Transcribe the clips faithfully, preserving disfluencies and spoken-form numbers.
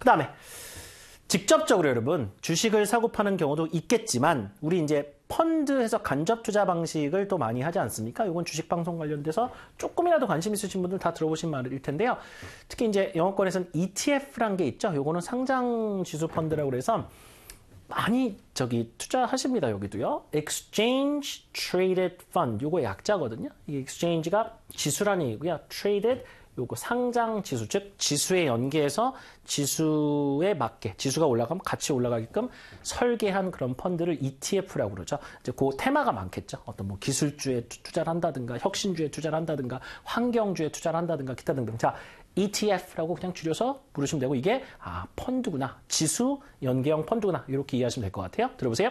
그 다음에 직접적으로 여러분 주식을 사고 파는 경우도 있겠지만 우리 이제 펀드에서 간접 투자 방식을 또 많이 하지 않습니까? 이건 주식 방송 관련돼서 조금이라도 관심 있으신 분들 다 들어보신 말일 텐데요. 특히 이제 영어권에서는 이티에프라는 게 있죠. 요거는 상장 지수 펀드라고 그래서 많이 저기 투자하십니다. 여기도요. Exchange Traded Fund. 요거 약자거든요. 이 exchange가 지수라는 얘기고요. Traded 요거 상장 지수, 즉 지수에 연계해서 지수에 맞게 지수가 올라가면 같이 올라가게끔 설계한 그런 펀드를 이티에프라고 그러죠. 이제 그 테마가 많겠죠. 어떤 뭐 기술주에 투자를 한다든가, 혁신주에 투자를 한다든가, 환경주에 투자를 한다든가, 기타 등등. 자, 이티에프라고 그냥 줄여서 부르시면 되고 이게 아 펀드구나, 지수 연계형 펀드구나 이렇게 이해하시면 될 것 같아요. 들어보세요.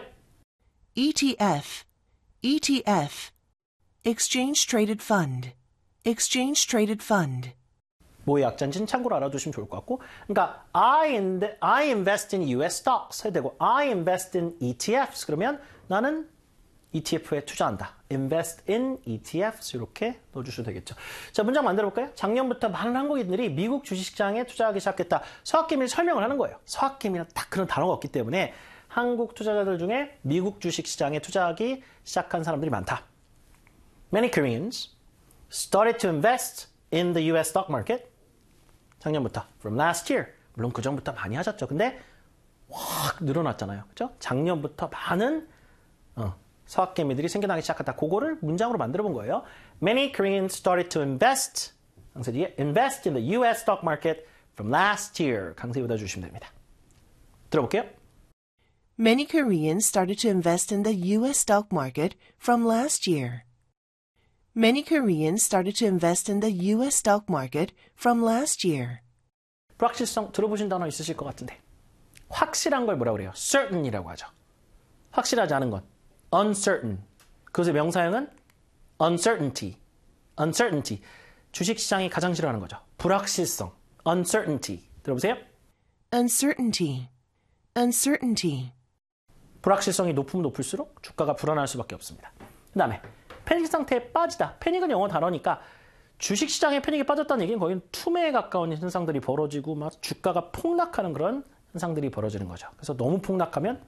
이티에프, 이티에프, Exchange Traded Fund. Exchange Traded Fund. 뭐의 약자인지는 참고로 알아두시면 좋을 것 같고, 그러니까 I, in the, I invest in 유에스 stocks 해야 되고 I invest in 이티에프s 그러면 나는 이티에프에 투자한다. Invest in 이티에프s 이렇게 넣어주셔도 되겠죠. 자, 문장 만들어 볼까요? 작년부터 많은 한국인들이 미국 주식시장에 투자하기 시작했다. 서학개미를 설명을 하는 거예요. 서학개미는 딱 그런 단어가 없기 때문에 한국 투자자들 중에 미국 주식시장에 투자하기 시작한 사람들이 많다. Many Koreans started to invest in the 유에스 stock market. 작년부터, from last year. 물론 그 전부터 많이 하셨죠. 근데 확 늘어났잖아요. 그렇죠? 작년부터 많은 어, 서학개미들이 생겨나기 시작했다. 그거를 문장으로 만들어 본 거예요. Many Koreans started to invest. 강세 뒤에 invest in the 유에스 stock market from last year. 강세 여기다 주시면 됩니다. 들어볼게요. Many Koreans started to invest in the 유에스 stock market from last year. Many Koreans started to invest in the 유에스 stock market from last year. 불확실성 들어보신 단어 있으실 것 같은데 확실한 걸 뭐라고 그래요? certain이라고 하죠. 확실하지 않은 것. uncertain. 그것의 명사형은 uncertainty. uncertainty. 주식시장이 가장 싫어하는 거죠. 불확실성. uncertainty. 들어보세요. Uncertainty. Uncertainty. 불확실성이 높으면 높을수록 주가가 불안할 수밖에 없습니다. 그 다음에 패닉 상태에 빠지다. 패닉은 영어 단어니까 주식시장에 패닉이 빠졌다는 얘기는 거의 투매에 가까운 현상들이 벌어지고 막 주가가 폭락하는 그런 현상들이 벌어지는 거죠. 그래서 너무 폭락하면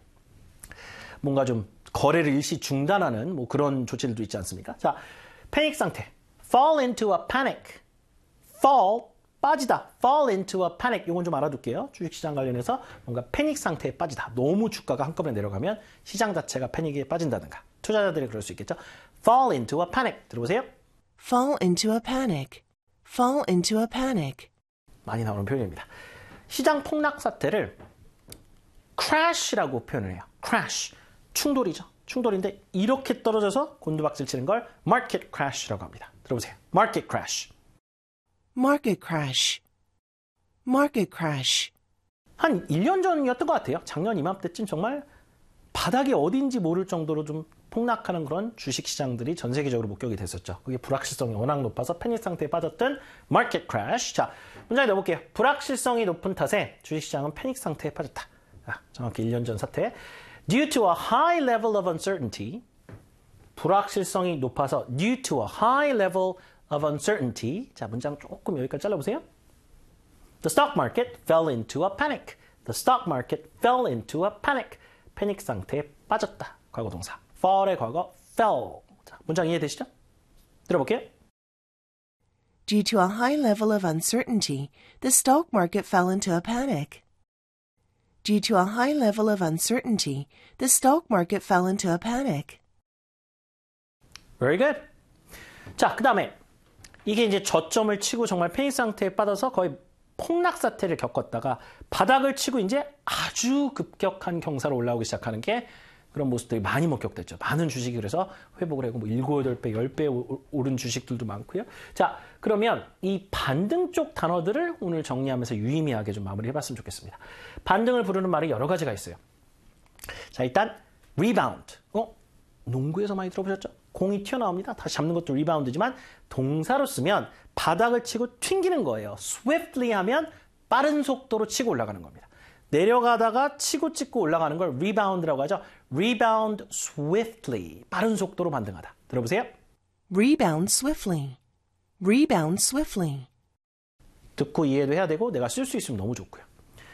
뭔가 좀 거래를 일시 중단하는 뭐 그런 조치들도 있지 않습니까? 자, 패닉 상태. fall into a panic. fall, 빠지다. fall into a panic. 이건 좀 알아둘게요. 주식시장 관련해서 뭔가 패닉 상태에 빠지다. 너무 주가가 한꺼번에 내려가면 시장 자체가 패닉에 빠진다든가. 투자자들이 그럴 수 있겠죠. fall into a panic. 들어보세요. Fall into a panic. Fall into a panic. 많이 나오는 표현입니다. 시장 폭락 사태를 crash라고 표현을 해요. crash. 충돌이죠. 충돌인데 이렇게 떨어져서 곤두박질 치는 걸 market crash라고 합니다. 들어보세요. market crash. Market crash. Market crash. 한 일 년 전이었던 것 같아요. 작년 이맘때쯤 정말 바닥이 어딘지 모를 정도로 좀 폭락하는 그런 주식시장들이 전 세계적으로 목격이 됐었죠. 그게 불확실성이 워낙 높아서 패닉 상태에 빠졌던 market crash. 자, 문장에 넣어볼게요. 불확실성이 높은 탓에 주식시장은 패닉 상태에 빠졌다. 아, 정확히 일 년 전 사태. Due to a high level of uncertainty. 불확실성이 높아서 due to a high level of uncertainty. 자, 문장 조금 여기까지 잘라보세요. The stock market fell into a panic. The stock market fell into a panic. 패닉 상태에 빠졌다. 과거 동사. fall의 과거 fell. 자, 문장 이해되시죠? 들어볼게요. Due to a high level of uncertainty, the stock market fell into a panic. Due to a high level of uncertainty, the stock market fell into a panic. Very good. 자, 그 다음에 이게 이제 저점을 치고 정말 패닉 상태에 빠져서 거의 폭락 사태를 겪었다가 바닥을 치고 이제 아주 급격한 경사로 올라오기 시작하는 게 그런 모습들이 많이 목격됐죠. 많은 주식이 그래서 회복을 하고 뭐 일곱, 여덟 배, 열 배 오른 주식들도 많고요. 자, 그러면 이 반등 쪽 단어들을 오늘 정리하면서 유의미하게 좀 마무리해봤으면 좋겠습니다. 반등을 부르는 말이 여러 가지가 있어요. 자, 일단 rebound. 어? 농구에서 많이 들어보셨죠? 공이 튀어나옵니다. 다시 잡는 것도 리바운드지만 동사로 쓰면 바닥을 치고 튕기는 거예요. swiftly 하면 빠른 속도로 치고 올라가는 겁니다. 내려가다가 치고 찍고 올라가는 걸 rebound라고 하죠. rebound swiftly. 빠른 속도로 반등하다. 들어보세요. Rebound swiftly. Rebound swiftly. 듣고 이해도 해야 되고 내가 쓸 수 있으면 너무 좋고요.